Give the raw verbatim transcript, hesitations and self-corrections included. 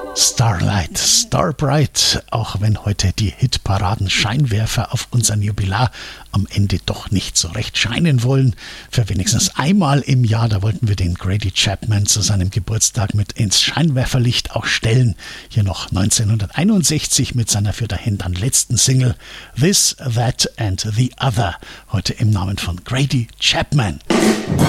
Starlight, Starbright, auch wenn heute die Hitparaden-Scheinwerfer auf unseren Jubilar am Ende doch nicht so recht scheinen wollen. Für wenigstens einmal im Jahr, da wollten wir den Grady Chapman zu seinem Geburtstag mit ins Scheinwerferlicht auch stellen. Hier noch neunzehnhunderteinundsechzig mit seiner für dahin dann letzten Single This, That and the Other. Heute im Namen von Grady Chapman.